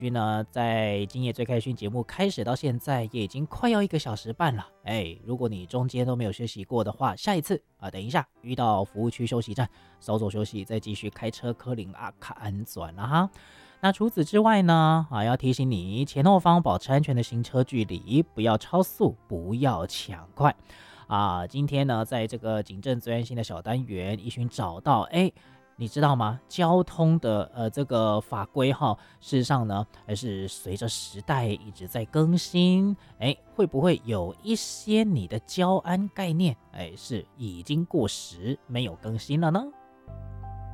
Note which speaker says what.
Speaker 1: 呢，在今夜最开心节目开始到现在，也已经快要1个小时半了。如果你中间都没有休息过的话，下一次等一下遇到服务区休息站，稍作休息，再继续开车科林阿卡安转了哈。那除此之外呢，要提醒你前后方保持安全的行车距离，不要超速，不要抢快。今天呢，在这个警政责任心的小单元，一群找到你知道吗？交通的这个法规哈，事实上呢，还是随着时代一直在更新。会不会有一些你的交安概念是已经过时，没有更新了呢？